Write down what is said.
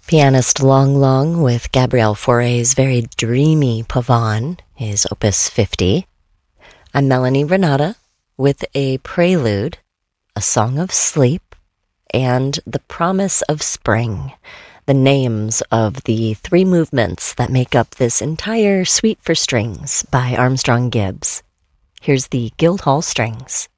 Pianist Long Long with Gabriel Fauré's very dreamy Pavane, his Opus 50. I'm Melanie Renata with a prelude, A Song of Sleep, and The Promise of Spring, the names of the three movements that make up this entire suite for strings by Armstrong Gibbs. Here's the Guildhall Strings.